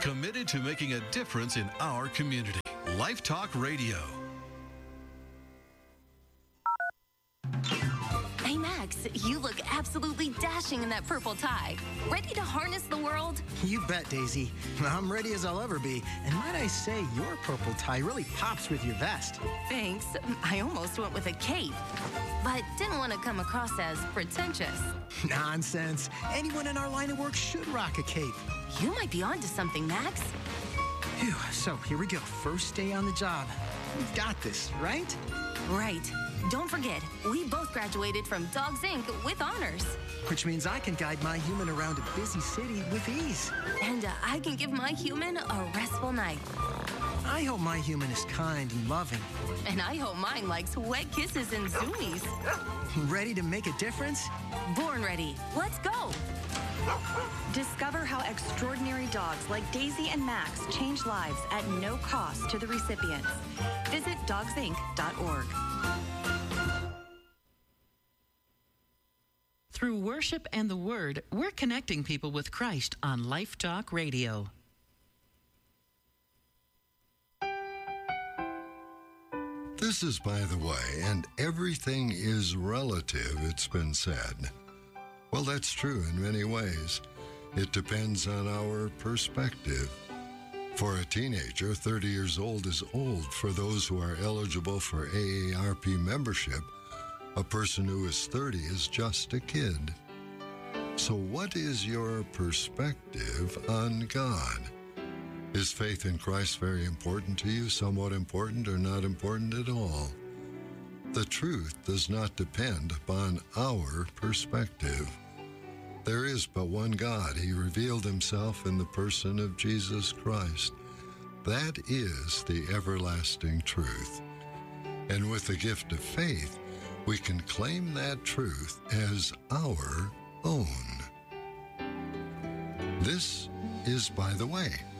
Committed to making a difference in our community. Life Talk Radio. Hey, Max, you look absolutely dashing in that purple tie. Ready to harness the world? You bet, Daisy. I'm ready as I'll ever be. And might I say, your purple tie really pops with your vest. Thanks. I almost went with a cape, but didn't want to come across as pretentious. Nonsense. Anyone in our line of work should rock a cape. You might be onto something, Max. Phew, so here we go. First day on the job. We've got this, right? Right. Don't forget, we both graduated from Dogs Inc. with honors. Which means I can guide my human around a busy city with ease. And I can give my human a restful night. I hope my human is kind and loving. And I hope mine likes wet kisses and zoomies. Ready to make a difference? Born ready. Let's go. Discover how extraordinary dogs like Daisy and Max change lives at no cost to the recipients. Visit dogsinc.org. Through worship and the Word, we're connecting people with Christ on Life Talk Radio. This is By the Way, and everything is relative, it's been said. Well, that's true in many ways. It depends on our perspective. For a teenager, 30 years old is old. For those who are eligible for AARP membership, a person who is 30 is just a kid. So what is your perspective on God? Is faith in Christ very important to you, somewhat important, or not important at all? The truth does not depend upon our perspective. There is but one God. He revealed himself in the person of Jesus Christ. That is the everlasting truth. And with the gift of faith, we can claim that truth as our own. This is By the Way.